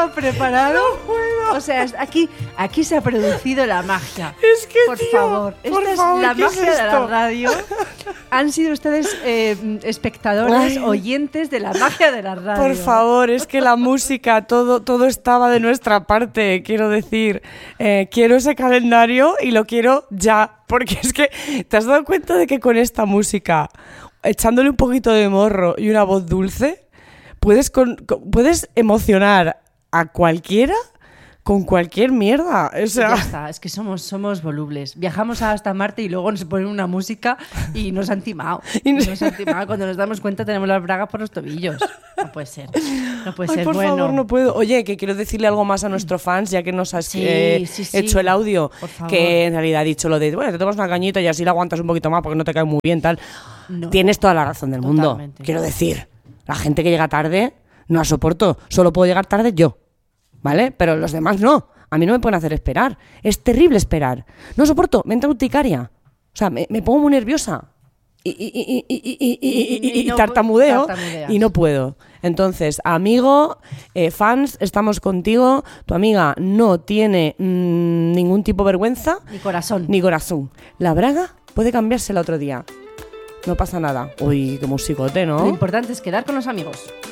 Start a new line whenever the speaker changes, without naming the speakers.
estaba preparado.
No puedo.
O sea, aquí se ha producido la magia.
Es que,
por
tío,
favor,
por
esta
favor,
es la
¿qué es
magia de la
esto?
radio. Han sido ustedes espectadores, oyentes de la magia de la radio.
Por favor, es que la música, todo estaba de nuestra parte. Quiero decir, quiero ese calendario y lo quiero ya. Porque es que te has dado cuenta de que con esta música, echándole un poquito de morro y una voz dulce, puedes emocionar a cualquiera con cualquier mierda. O sea,
ya está, es que somos volubles. Viajamos hasta Marte y luego nos ponen una música y nos han timado. Cuando nos damos cuenta tenemos las bragas por los tobillos. No puede ser. No puede ser.
Por
bueno.
favor, no puedo. Oye, que quiero decirle algo más a nuestros fans, ya que nos has hecho el audio.
Por favor.
Que en realidad ha dicho lo de, bueno, te tomas una cañita y así la aguantas un poquito más porque no te cae muy bien, tal.
No.
Tienes toda la razón del mundo.
Totalmente.
Quiero decir, la gente que llega tarde, no la soporto. Solo puedo llegar tarde yo. ¿Vale? Pero los demás no. A mí no me pueden hacer esperar. Es terrible esperar. No soporto. Me entra urticaria. O sea, me pongo muy nerviosa. Y tartamudeo. Y no puedo. Entonces, amigo, fans, estamos contigo. Tu amiga no tiene ningún tipo de vergüenza.
Ni corazón.
La braga puede cambiarse el otro día. No pasa nada. Uy, qué musicote, ¿no?
Lo importante es quedar con los amigos.